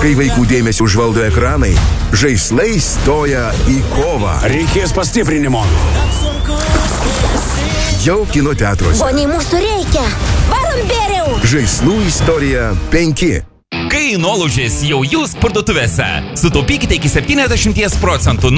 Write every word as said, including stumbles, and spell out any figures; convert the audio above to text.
Kai vaikų dėmesį užvaldo ekranai, žaislai stoja į kovą. Reikės pastiprinimo. Jau kino teatruose. Poniai, mūsų reikia. Varom bėriau. Žaislų istorija penki. Kai nuolaužės jau jūs parduotuvėse, sutaupykite iki septyniasdešimt procentų